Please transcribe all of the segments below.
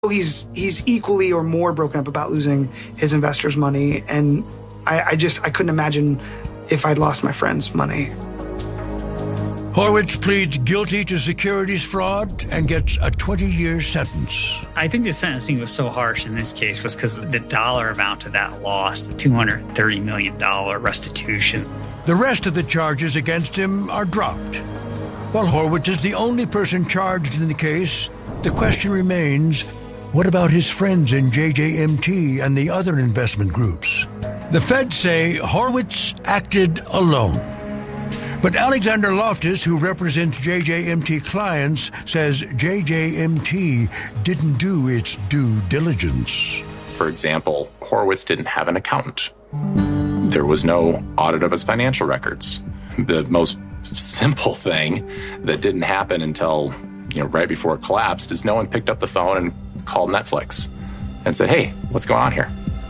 He's equally or more broken up about losing his investors' money, and I couldn't imagine if I'd lost my friend's money. Horwitz pleads guilty to securities fraud and gets a 20-year sentence. I think the sentencing was so harsh in this case was because the dollar amount of that loss, the $230 million restitution. The rest of the charges against him are dropped. While Horwitz is the only person charged in the case, the question remains, what about his friends in JJMT and the other investment groups? The feds say Horwitz acted alone. But Alexander Loftus, who represents JJMT clients, says JJMT didn't do its due diligence. For example, Horwitz didn't have an accountant. There was no audit of his financial records. The most simple thing that didn't happen until right before it collapsed is no one picked up the phone and called Netflix and said, hey, what's going on here?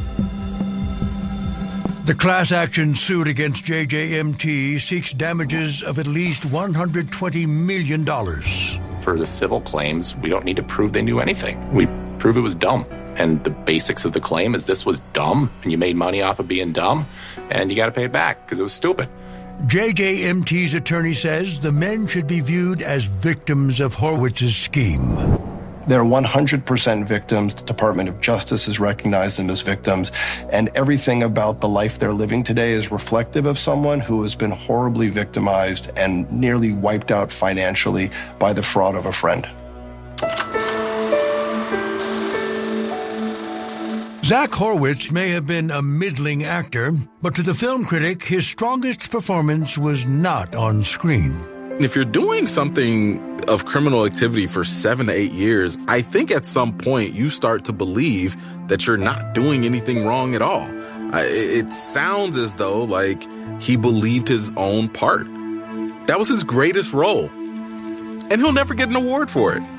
The class action suit against JJMT seeks damages of at least $120 million. For the civil claims, we don't need to prove they knew anything. We prove it was dumb. And the basics of the claim is this was dumb, and you made money off of being dumb, and you got to pay it back because it was stupid. JJMT's attorney says the men should be viewed as victims of Horwitz's scheme. They're 100% victims. The Department of Justice has recognized them as victims, and everything about the life they're living today is reflective of someone who has been horribly victimized and nearly wiped out financially by the fraud of a friend. Zach Horwitz may have been a middling actor, but to the film critic, his strongest performance was not on screen. If you're doing something of criminal activity for 7 to 8 years, I think at some point you start to believe that you're not doing anything wrong at all. It sounds as though like he believed his own part. That was his greatest role, and he'll never get an award for it.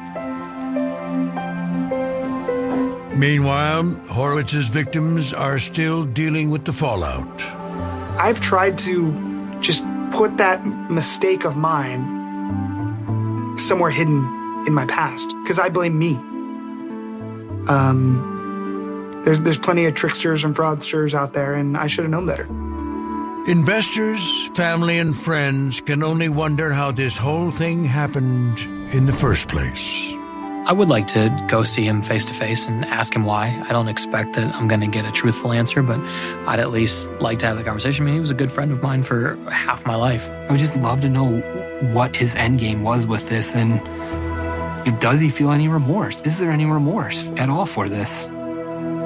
Meanwhile, Horwitz's victims are still dealing with the fallout. I've tried to just put that mistake of mine somewhere hidden in my past, because I blame me. There's plenty of tricksters and fraudsters out there, and I should have known better. Investors, family, and friends can only wonder how this whole thing happened in the first place. I would like to go see him face to face and ask him why. I don't expect that I'm going to get a truthful answer, but I'd at least like to have the conversation. I mean, he was a good friend of mine for half my life. I would just love to know what his end game was with this, and does he feel any remorse? Is there any remorse at all for this?